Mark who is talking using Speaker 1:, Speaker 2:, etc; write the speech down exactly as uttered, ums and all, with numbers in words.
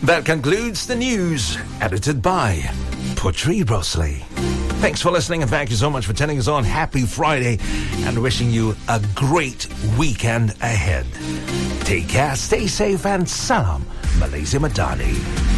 Speaker 1: That concludes the news, edited by Putri Brosley. Thanks for listening, and thank you so much for turning us on. Happy Friday, and wishing you a great weekend ahead. Take care, stay safe, and salam Malaysia Madani.